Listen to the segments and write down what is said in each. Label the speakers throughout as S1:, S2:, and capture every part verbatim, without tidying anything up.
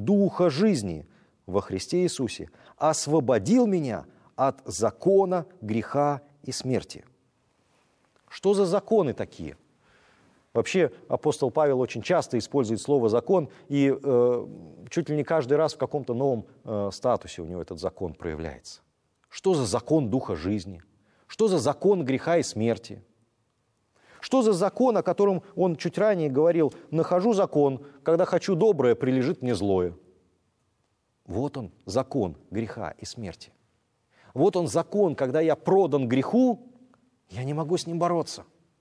S1: Духа жизни во Христе Иисусе освободил меня от закона греха и смерти». Что за законы такие? Вообще апостол Павел очень часто использует слово «закон», и э, чуть ли не каждый раз в каком-то новом э, статусе у него этот закон проявляется. Что за закон Духа жизни? Что за закон греха и смерти? Что за закон, о котором он чуть ранее говорил: «Нахожу закон, когда хочу доброе, прилежит мне злое». Вот он, закон греха и смерти. Вот он, закон, когда я продан греху, я не могу с ним бороться.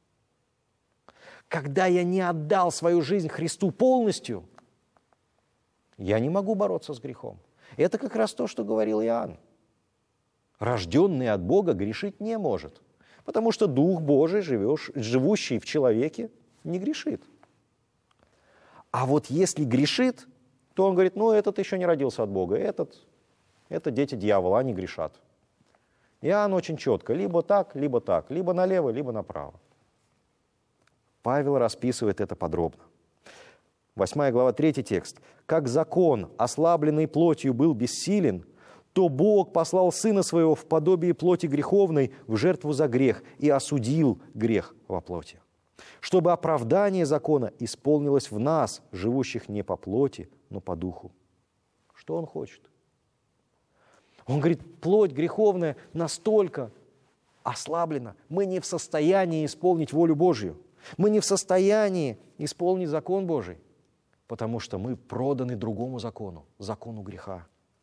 S1: Когда я не отдал свою жизнь Христу полностью, я не могу бороться с грехом. Это как раз то, что говорил Иоанн. Рожденный от Бога грешить не может, потому что Дух Божий, живешь, живущий в человеке, не грешит. А вот если грешит, то он говорит: ну, этот еще не родился от Бога, этот, это дети дьявола, они грешат. Иоанн очень четко: либо так, либо так, либо налево, либо направо. Павел расписывает это подробно. Восьмая глава, третий текст. «Как закон, ослабленный плотью, был бессилен, то Бог послал Сына Своего в подобие плоти греховной в жертву за грех и осудил грех во плоти, чтобы оправдание закона исполнилось в нас, живущих не по плоти, но по духу». Что он хочет? Он говорит: плоть греховная настолько ослаблена, мы не в состоянии исполнить волю Божью. Мы не в состоянии исполнить закон Божий, потому что мы проданы другому закону, закону греха.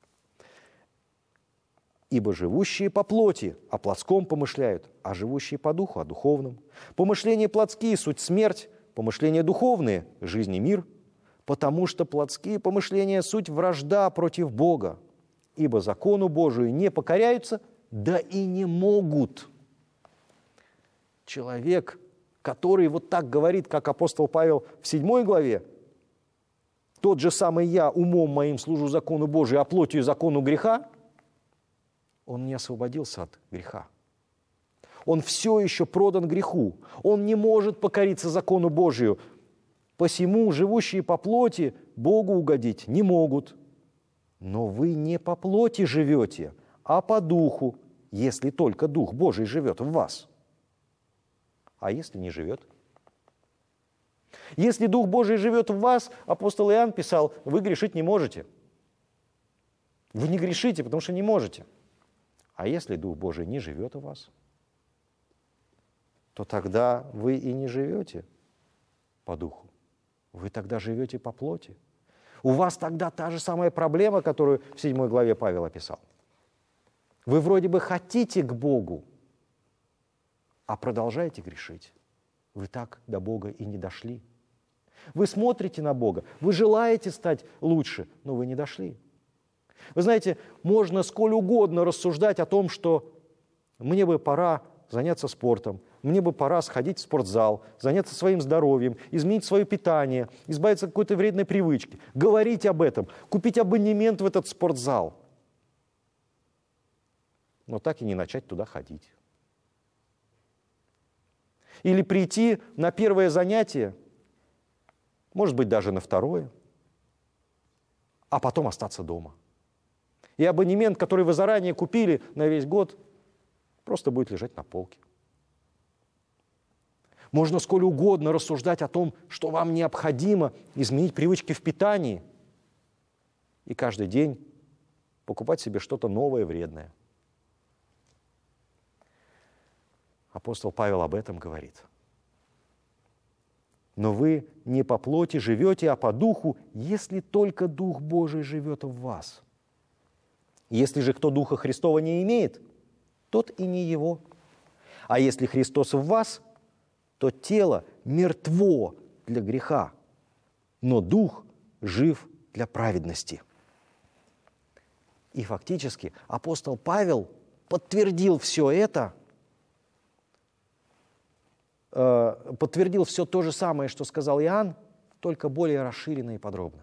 S1: «Ибо живущие по плоти о плотском помышляют, а живущие по духу о духовном. Помышления плотские – суть смерть, помышления духовные – жизнь и мир, потому что плотские помышления – суть вражда против Бога, ибо закону Божию не покоряются, да и не могут». Человек, который вот так говорит, как апостол Павел в седьмой главе: «Тот же самый я умом моим служу закону Божию, а плотью закону греха», он не освободился от греха. Он все еще продан греху. Он не может покориться закону Божию. Посему живущие по плоти Богу угодить не могут. Но вы не по плоти живете, а по духу, если только Дух Божий живет в вас. А если не живет? Если Дух Божий живет в вас, апостол Иоанн писал, вы грешить не можете. Вы не грешите, потому что не можете. А если Дух Божий не живет в вас, то тогда вы и не живете по духу. Вы тогда живете по плоти. У вас тогда та же самая проблема, которую в седьмой главе Павел описал. Вы вроде бы хотите к Богу, а продолжаете грешить. Вы так до Бога и не дошли. Вы смотрите на Бога, вы желаете стать лучше, но вы не дошли. Вы знаете, можно сколь угодно рассуждать о том, что мне бы пора заняться спортом, мне бы пора сходить в спортзал, заняться своим здоровьем, изменить свое питание, избавиться от какой-то вредной привычки, говорить об этом, купить абонемент в этот спортзал, но так и не начать туда ходить. Или прийти на первое занятие, может быть, даже на второе, а потом остаться дома. И абонемент, который вы заранее купили на весь год, просто будет лежать на полке. Можно сколь угодно рассуждать о том, что вам необходимо изменить привычки в питании и каждый день покупать себе что-то новое, вредное. Апостол Павел об этом говорит. Но вы не по плоти живете, а по духу, если только Дух Божий живет в вас. Если же кто Духа Христова не имеет, тот и не его. А если Христос в вас, то тело мертво для греха, но Дух жив для праведности. И фактически апостол Павел подтвердил все это, подтвердил все то же самое, что сказал Иоанн, только более расширенно и подробно.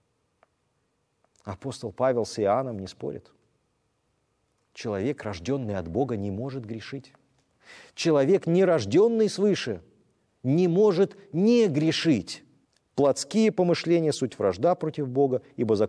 S1: Апостол Павел с Иоанном не спорит. Человек, рожденный от Бога, не может грешить. Человек, не рожденный свыше, не может не грешить. Плотские помышления – суть вражда против Бога, ибо закон